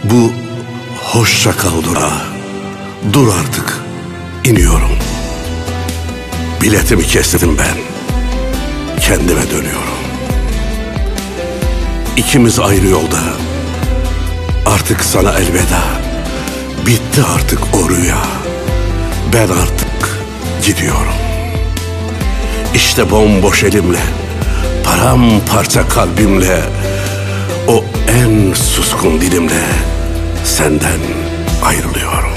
Bu hoşça kal durağı. Dur artık, iniyorum. Biletimi kestim ben. Kendime dönüyorum. İkimiz ayrı yolda. Artık sana elveda. Bitti artık o rüya. Ben artık gidiyorum. İşte bomboş elimle, paramparça kalbimle, o en suskun dilimle senden ayrılıyorum.